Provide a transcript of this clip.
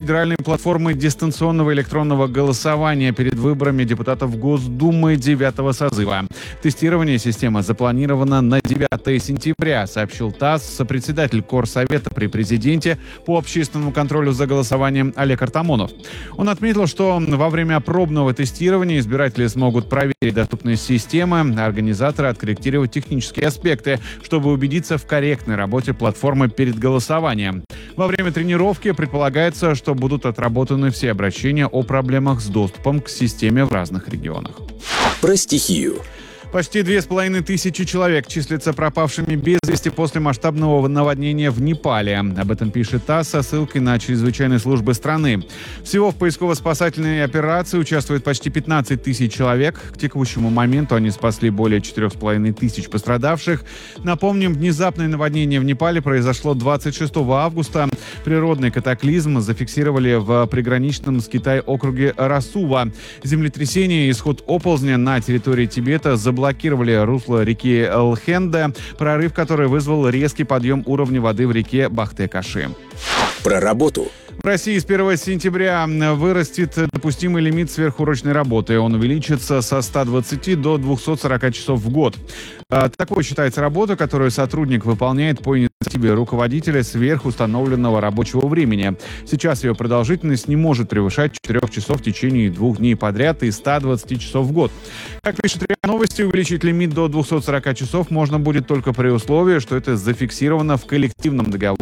федеральной платформы дистанционного электронного голосования перед выборами депутатов Госдумы 9-го созыва. Тестирование системы запланировано на 9 сентября, сообщил ТАСС сопредседатель Корсовета при президенте по общественному контролю за голосованием Олег Артамонов. Он отметил, что во время пробного тестирования избиратели смогут проверить доступность системы, а организаторы откорректировать технические аспекты, чтобы убедиться в корректной работе платформы перед голосованием. Во время тренировки предполагается, что будут отработаны все обращения о проблемах с доступом к системе в разных регионах. Про стихию. Почти 2500 человек числятся пропавшими без вести после масштабного наводнения в Непале. Об этом пишет ТАСС со ссылкой на чрезвычайные службы страны. Всего в поисково-спасательной операции участвует почти 15 тысяч человек. К текущему моменту они спасли более 4500 пострадавших. Напомним, внезапное наводнение в Непале произошло 26 августа. Природный катаклизм зафиксировали в приграничном с Китаем округе Расува. Землетрясение и исход оползня на территории Тибета заблокировали русло реки Лхенда, прорыв который вызвал резкий подъем уровня воды в реке Бахте-Каши. Про работу. В России с 1 сентября вырастет допустимый лимит сверхурочной работы. Он увеличится со 120 до 240 часов в год. Такой считается работа, которую сотрудник выполняет по инициативе руководителя сверх установленного рабочего времени. Сейчас ее продолжительность не может превышать 4 часов в течение 2 дней подряд и 120 часов в год. Как пишет РИА Новости, увеличить лимит до 240 часов можно будет только при условии, что это зафиксировано в коллективном договоре